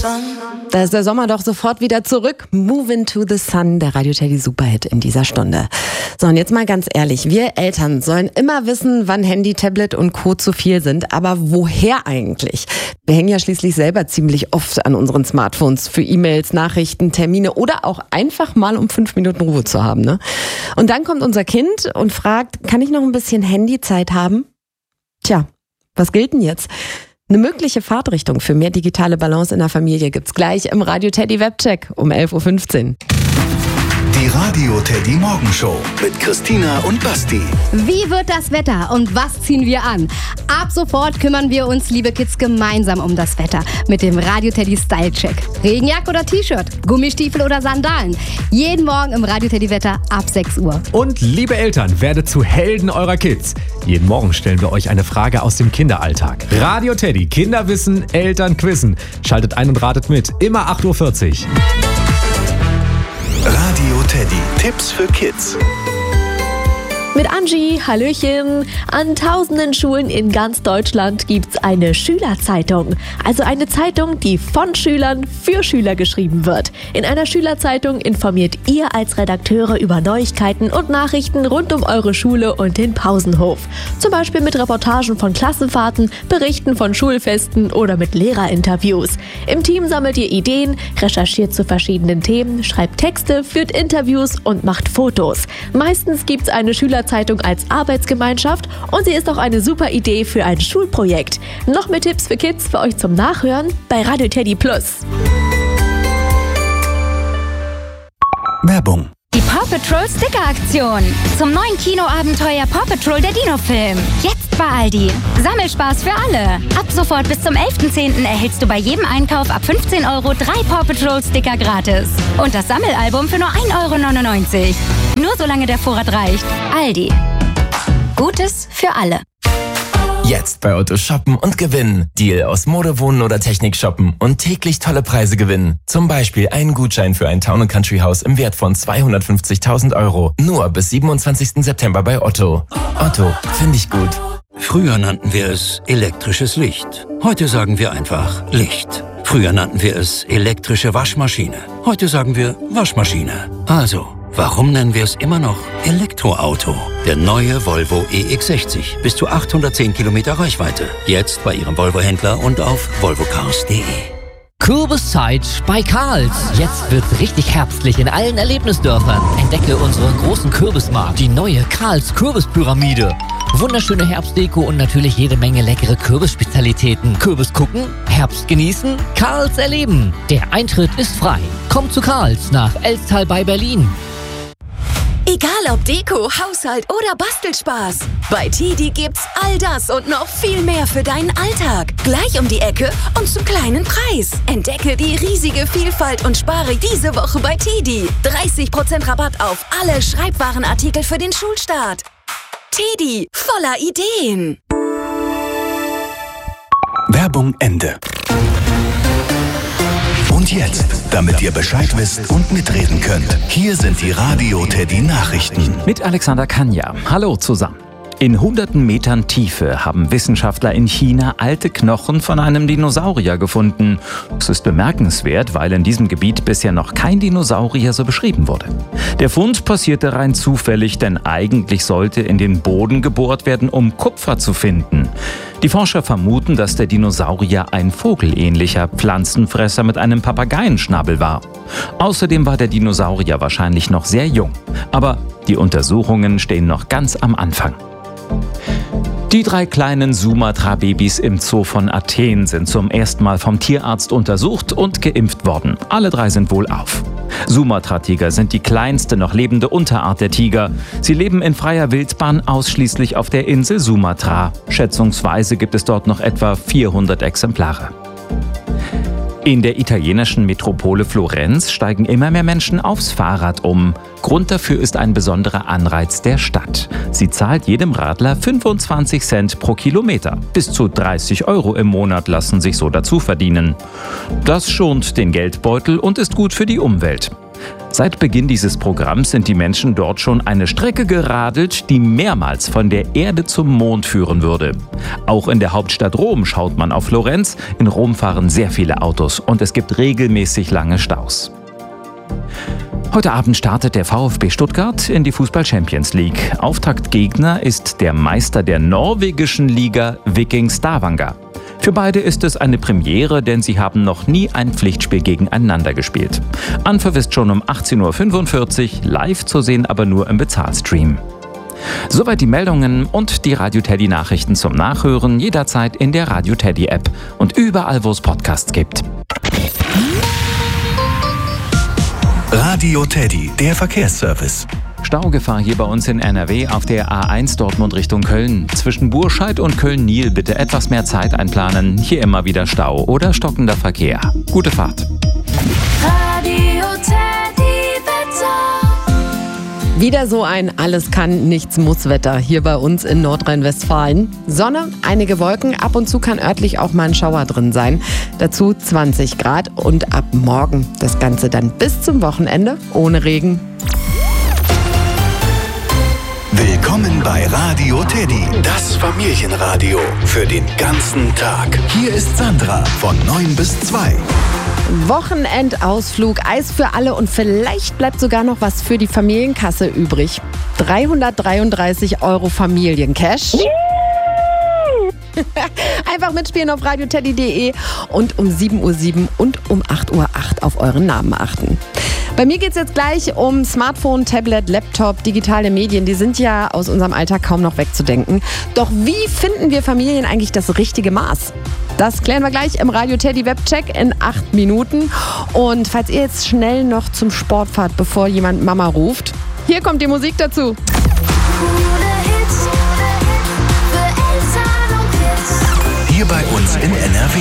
Da ist der Sommer doch sofort wieder zurück. Move into the Sun, der Radio Teddy Superhit in dieser Stunde. So, und jetzt mal ganz ehrlich, wir Eltern sollen immer wissen, wann Handy, Tablet und Co. zu viel sind. Aber woher eigentlich? Wir hängen ja schließlich selber ziemlich oft an unseren Smartphones für E-Mails, Nachrichten, Termine oder auch einfach mal um 5 Minuten Ruhe zu haben, ne? Und dann kommt unser Kind und fragt, kann ich noch ein bisschen Handyzeit haben? Tja, was gilt denn jetzt? Eine mögliche Fahrtrichtung für mehr digitale Balance in der Familie gibt's gleich im Radio Teddy Webcheck um 11.15 Uhr. Die Radio Teddy Morgenshow mit Christina und Basti. Wie wird das Wetter und was ziehen wir an? Ab sofort kümmern wir uns, liebe Kids, gemeinsam um das Wetter mit dem Radio Teddy Style Check. Regenjacke oder T-Shirt, Gummistiefel oder Sandalen. Jeden Morgen im Radio Teddy Wetter ab 6 Uhr. Und liebe Eltern, werdet zu Helden eurer Kids. Jeden Morgen stellen wir euch eine Frage aus dem Kinderalltag. Radio Teddy, Kinder wissen, Eltern quizzen. Schaltet ein und ratet mit. Immer 8.40 Uhr. Radio Teddy. Tipps für Kids. Mit Angie, Hallöchen. An tausenden Schulen in ganz Deutschland gibt's eine Schülerzeitung. Also eine Zeitung, die von Schülern für Schüler geschrieben wird. In einer Schülerzeitung informiert ihr als Redakteure über Neuigkeiten und Nachrichten rund um eure Schule und den Pausenhof. Zum Beispiel mit Reportagen von Klassenfahrten, Berichten von Schulfesten oder mit Lehrerinterviews. Im Team sammelt ihr Ideen, recherchiert zu verschiedenen Themen, schreibt Texte, führt Interviews und macht Fotos. Meistens gibt's eine Schülerzeitung als Arbeitsgemeinschaft und sie ist auch eine super Idee für ein Schulprojekt. Noch mehr Tipps für Kids für euch zum Nachhören bei Radio Teddy Plus. Werbung. Die Paw Patrol Sticker-Aktion. Zum neuen Kinoabenteuer Paw Patrol der Dino-Film. Jetzt bei Aldi. Sammelspaß für alle. Ab sofort bis zum 11.10. erhältst du bei jedem Einkauf ab 15 € 3 Paw Patrol Sticker gratis. Und das Sammelalbum für nur 1,99 €. Nur solange der Vorrat reicht. Aldi. Gutes für alle. Jetzt bei Otto shoppen und gewinnen. Deal aus Mode, Wohnen oder Technik shoppen und täglich tolle Preise gewinnen. Zum Beispiel einen Gutschein für ein Town & Country Haus im Wert von 250.000 €. Nur bis 27. September bei Otto. Otto, finde ich gut. Früher nannten wir es elektrisches Licht. Heute sagen wir einfach Licht. Früher nannten wir es elektrische Waschmaschine. Heute sagen wir Waschmaschine. Also, warum nennen wir es immer noch Elektroauto? Der neue Volvo EX60. Bis zu 810 Kilometer Reichweite. Jetzt bei Ihrem Volvo-Händler und auf volvocars.de. Kürbiszeit bei Karls. Jetzt wird's richtig herbstlich in allen Erlebnisdörfern. Entdecke unseren großen Kürbismarkt, die neue Karls Kürbispyramide. Wunderschöne Herbstdeko und natürlich jede Menge leckere Kürbisspezialitäten. Kürbis gucken, Herbst genießen, Karls erleben. Der Eintritt ist frei. Kommt zu Karls nach Elstal bei Berlin. Egal ob Deko, Haushalt oder Bastelspaß. Bei Teddy gibt's all das und noch viel mehr für deinen Alltag. Gleich um die Ecke und zum kleinen Preis. Entdecke die riesige Vielfalt und spare diese Woche bei Teddy. 30% Rabatt auf alle Schreibwarenartikel für den Schulstart. Teddy, voller Ideen. Werbung Ende. Und jetzt, damit ihr Bescheid wisst und mitreden könnt, hier sind die Radio Teddy Nachrichten. Mit Alexander Kanja. Hallo zusammen. In hunderten Metern Tiefe haben Wissenschaftler in China alte Knochen von einem Dinosaurier gefunden. Das ist bemerkenswert, weil in diesem Gebiet bisher noch kein Dinosaurier so beschrieben wurde. Der Fund passierte rein zufällig, denn eigentlich sollte in den Boden gebohrt werden, um Kupfer zu finden. Die Forscher vermuten, dass der Dinosaurier ein vogelähnlicher Pflanzenfresser mit einem Papageienschnabel war. Außerdem war der Dinosaurier wahrscheinlich noch sehr jung. Aber die Untersuchungen stehen noch ganz am Anfang. Die 3 kleinen Sumatra-Babys im Zoo von Athen sind zum ersten Mal vom Tierarzt untersucht und geimpft worden. Alle 3 sind wohlauf. Sumatra-Tiger sind die kleinste noch lebende Unterart der Tiger. Sie leben in freier Wildbahn ausschließlich auf der Insel Sumatra. Schätzungsweise gibt es dort noch etwa 400 Exemplare. In der italienischen Metropole Florenz steigen immer mehr Menschen aufs Fahrrad um. Grund dafür ist ein besonderer Anreiz der Stadt. Sie zahlt jedem Radler 25 Cent pro Kilometer. Bis zu 30 € im Monat lassen sich so dazu verdienen. Das schont den Geldbeutel und ist gut für die Umwelt. Seit Beginn dieses Programms sind die Menschen dort schon eine Strecke geradelt, die mehrmals von der Erde zum Mond führen würde. Auch in der Hauptstadt Rom schaut man auf Florenz. In Rom fahren sehr viele Autos und es gibt regelmäßig lange Staus. Heute Abend startet der VfB Stuttgart in die Fußball-Champions League. Auftaktgegner ist der Meister der norwegischen Liga Viking Stavanger. Für beide ist es eine Premiere, denn sie haben noch nie ein Pflichtspiel gegeneinander gespielt. Anpfiff ist schon um 18:45 Uhr, live zu sehen aber nur im Bezahlstream. Soweit die Meldungen und die Radio Teddy Nachrichten zum Nachhören jederzeit in der Radio Teddy App und überall, wo es Podcasts gibt. Radio Teddy, der Verkehrsservice. Staugefahr hier bei uns in NRW auf der A1 Dortmund Richtung Köln. Zwischen Burscheid und Köln-Nil bitte etwas mehr Zeit einplanen. Hier immer wieder Stau oder stockender Verkehr. Gute Fahrt. Radio Teddy Wetter. Wieder so ein Alles kann, nichts muss Wetter hier bei uns in Nordrhein-Westfalen. Sonne, einige Wolken, ab und zu kann örtlich auch mal ein Schauer drin sein. Dazu 20 Grad und ab morgen das Ganze dann bis zum Wochenende ohne Regen. Willkommen bei Radio Teddy, das Familienradio für den ganzen Tag. Hier ist Sandra von 9 bis 2. Wochenendausflug, Eis für alle und vielleicht bleibt sogar noch was für die Familienkasse übrig. 333 € Familiencash. Einfach mitspielen auf radioteddy.de und um 7:07 Uhr und um 8:08 Uhr auf euren Namen achten. Bei mir geht es jetzt gleich um Smartphone, Tablet, Laptop, digitale Medien. Die sind ja aus unserem Alltag kaum noch wegzudenken. Doch wie finden wir Familien eigentlich das richtige Maß? Das klären wir gleich im Radio Teddy Webcheck in 8 Minuten. Und falls ihr jetzt schnell noch zum Sport fahrt, bevor jemand Mama ruft, hier kommt die Musik dazu. Hier bei uns in NRW.